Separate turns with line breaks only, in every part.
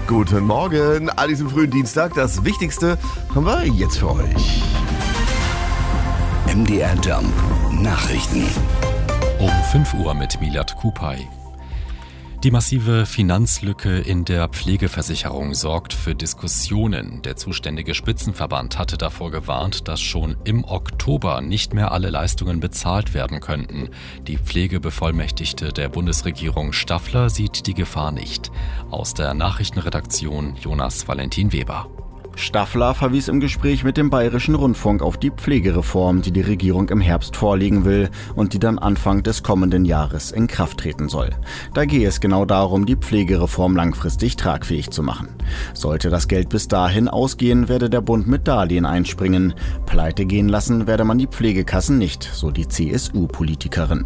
Guten Morgen, an diesem frühen Dienstag. Das Wichtigste haben wir jetzt für euch.
MDR Jump Nachrichten.
Um 5 Uhr mit Milad Kupay. Die massive Finanzlücke in der Pflegeversicherung sorgt für Diskussionen. Der zuständige Spitzenverband hatte davor gewarnt, dass schon im Oktober nicht mehr alle Leistungen bezahlt werden könnten. Die Pflegebevollmächtigte der Bundesregierung Staffler sieht die Gefahr nicht. Aus der Nachrichtenredaktion Jonas Valentin Weber.
Staffler verwies im Gespräch mit dem Bayerischen Rundfunk auf die Pflegereform, die die Regierung im Herbst vorlegen will und die dann Anfang des kommenden Jahres in Kraft treten soll. Da gehe es genau darum, die Pflegereform langfristig tragfähig zu machen. Sollte das Geld bis dahin ausgehen, werde der Bund mit Darlehen einspringen. Pleite gehen lassen werde man die Pflegekassen nicht, so die CSU-Politikerin.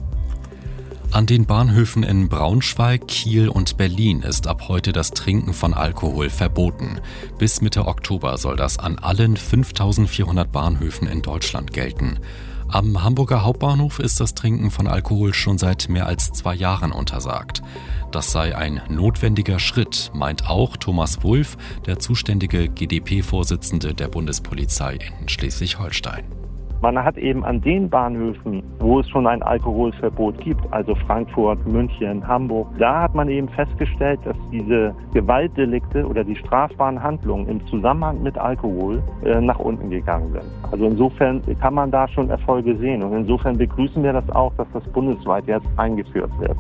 An den Bahnhöfen in Braunschweig, Kiel und Berlin ist ab heute das Trinken von Alkohol verboten. Bis Mitte Oktober soll das an allen 5.400 Bahnhöfen in Deutschland gelten. Am Hamburger Hauptbahnhof ist das Trinken von Alkohol schon seit mehr als 2 Jahren untersagt. Das sei ein notwendiger Schritt, meint auch Thomas Wulff, der zuständige GdP-Vorsitzende der Bundespolizei in Schleswig-Holstein.
Man hat eben an den Bahnhöfen, wo es schon ein Alkoholverbot gibt, also Frankfurt, München, Hamburg, da hat man eben festgestellt, dass diese Gewaltdelikte oder die strafbaren Handlungen im Zusammenhang mit Alkohol nach unten gegangen sind. Also insofern kann man da schon Erfolge sehen und insofern begrüßen wir das auch, dass das bundesweit jetzt eingeführt wird.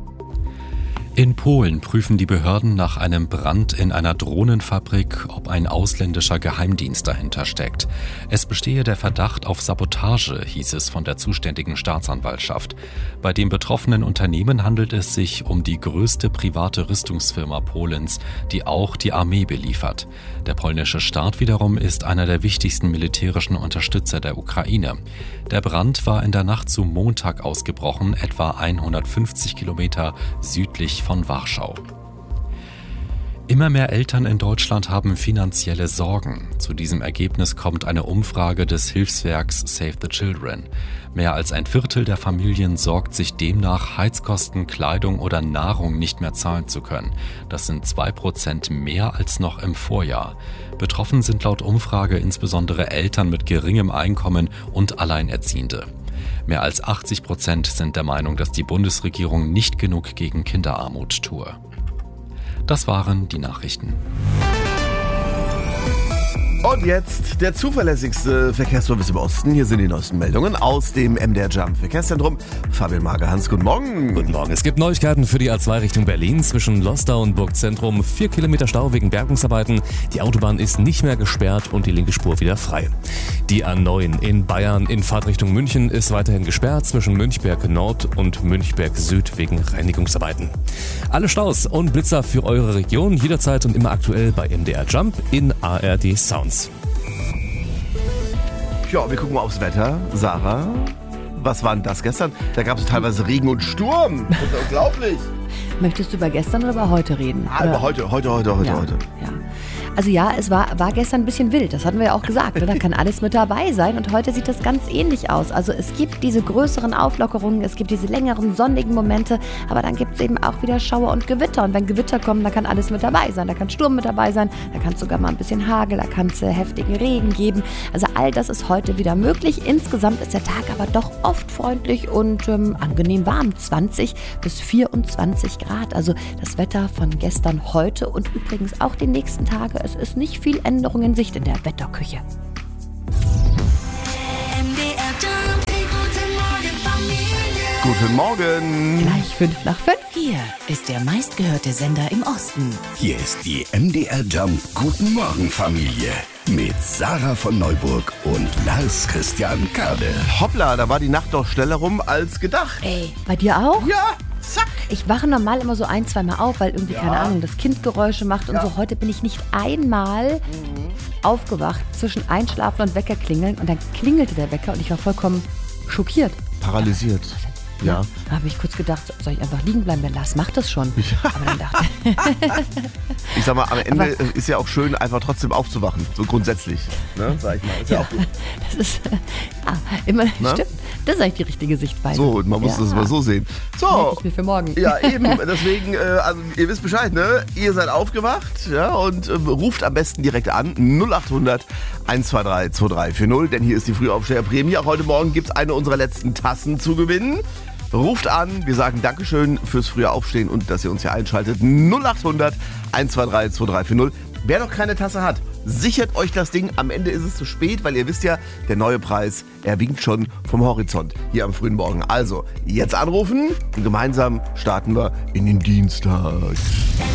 In Polen prüfen die Behörden nach einem Brand in einer Drohnenfabrik, ob ein ausländischer Geheimdienst dahinter steckt. Es bestehe der Verdacht auf Sabotage, hieß es von der zuständigen Staatsanwaltschaft. Bei dem betroffenen Unternehmen handelt es sich um die größte private Rüstungsfirma Polens, die auch die Armee beliefert. Der polnische Staat wiederum ist einer der wichtigsten militärischen Unterstützer der Ukraine. Der Brand war in der Nacht zu Montag ausgebrochen, etwa 150 Kilometer südlich von Warschau. Immer mehr Eltern in Deutschland haben finanzielle Sorgen. Zu diesem Ergebnis kommt eine Umfrage des Hilfswerks Save the Children. Mehr als ein Viertel der Familien sorgt sich demnach, Heizkosten, Kleidung oder Nahrung nicht mehr zahlen zu können. Das sind 2% mehr als noch im Vorjahr. Betroffen sind laut Umfrage insbesondere Eltern mit geringem Einkommen und Alleinerziehende. Mehr als 80% sind der Meinung, dass die Bundesregierung nicht genug gegen Kinderarmut tue. Das waren die Nachrichten.
Und jetzt der zuverlässigste Verkehrsservice im Osten. Hier sind die neuesten Meldungen aus dem MDR Jump Verkehrszentrum. Fabian Magerhans, guten Morgen.
Guten Morgen. Es gibt Neuigkeiten für die A2 Richtung Berlin zwischen Lostal und Burgzentrum. 4 Kilometer Stau wegen Bergungsarbeiten. Die Autobahn ist nicht mehr gesperrt und die linke Spur wieder frei. Die A9 in Bayern in Fahrtrichtung München ist weiterhin gesperrt zwischen Münchberg Nord und Münchberg Süd wegen Reinigungsarbeiten. Alle Staus und Blitzer für eure Region jederzeit und immer aktuell bei MDR Jump in ARD Sounds.
Ja, wir gucken mal aufs Wetter. Sarah, was war denn das gestern? Da gab es teilweise Regen und Sturm. Das ist unglaublich.
Möchtest du über gestern oder über heute reden?
Aber heute.
Ja. Also ja, es war gestern ein bisschen wild, das hatten wir ja auch gesagt. Da kann alles mit dabei sein und heute sieht das ganz ähnlich aus. Also es gibt diese größeren Auflockerungen, es gibt diese längeren sonnigen Momente, aber dann gibt es eben auch wieder Schauer und Gewitter. Und wenn Gewitter kommen, dann kann alles mit dabei sein. Da kann Sturm mit dabei sein, da kann es sogar mal ein bisschen Hagel, da kann es heftigen Regen geben. Also all das ist heute wieder möglich. Insgesamt ist der Tag aber doch oft freundlich und angenehm warm. 20 bis 24 Grad. Also das Wetter von gestern, heute und übrigens auch die nächsten Tage. Es ist nicht viel Änderung in Sicht in der Wetterküche.
Guten Morgen.
Gleich 5 nach 5.
Hier ist der meistgehörte Sender im Osten.
Hier ist die MDR Jump Guten Morgen Familie mit Sarah von Neuburg und Lars Christian Kade.
Hoppla, da war die Nacht doch schneller rum als gedacht.
Ey, bei dir auch?
Ja, zack.
Ich wache normal immer so 1-2 Mal auf, weil irgendwie, keine Ahnung, das Kind Geräusche macht und so. Heute bin ich nicht einmal aufgewacht zwischen Einschlafen und Wecker klingeln und dann klingelte der Wecker und ich war vollkommen schockiert.
Paralysiert. Ja.
Da habe ich kurz gedacht, soll ich einfach liegen bleiben? Der Lars macht das schon. Ja. Aber dann dachte
ich sag mal, am Ende ist ja auch schön, einfach trotzdem aufzuwachen. So grundsätzlich. Ne? Sag ich mal. Ist ja auch gut.
Das ist immer stimmt. Das ist eigentlich die richtige Sichtweise.
So, man muss das mal so sehen. So.
Merke ich mir für morgen.
Ja, eben. Deswegen, also ihr wisst Bescheid, ne? Ihr seid aufgewacht, ja, und ruft am besten direkt an. 0800 123 2340. Denn hier ist die Frühaufsteherprämie. Auch heute Morgen gibt es eine unserer letzten Tassen zu gewinnen. Ruft an, wir sagen Dankeschön fürs frühe Aufstehen und dass ihr uns hier einschaltet. 0800 123 2340. Wer noch keine Tasse hat, sichert euch das Ding. Am Ende ist es zu spät, weil ihr wisst ja, der neue Preis, er winkt schon vom Horizont hier am frühen Morgen. Also, jetzt anrufen und gemeinsam starten wir in den Dienstag.